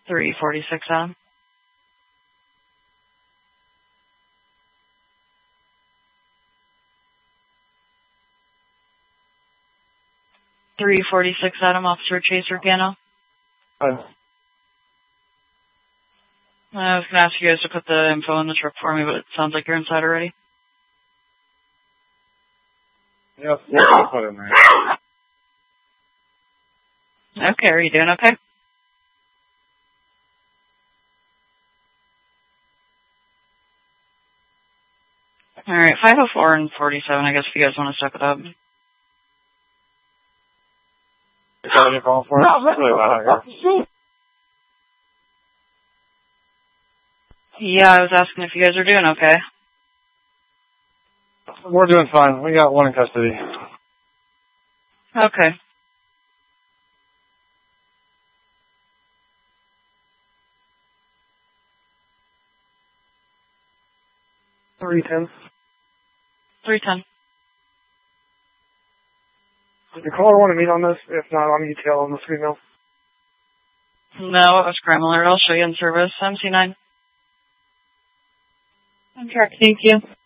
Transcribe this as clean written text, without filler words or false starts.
346 Adam. Officer Chaser Gano. Hi. I was going to ask you guys to put the info in the truck for me, but it sounds like you're inside already. Yep, we'll put it in there. Okay, are you doing okay? Alright, 504 and 47, I guess if you guys want to step it up. Is that what you're calling for? No, it's really loud out here. Yeah, I was asking if you guys are doing okay. We're doing fine. We got one in custody. Okay. $310. 310. Did the caller want to meet on this? If not, I'll need detail on this email. No, it was crime alert. I'll show you in service. MC9. I'm correct. Thank you.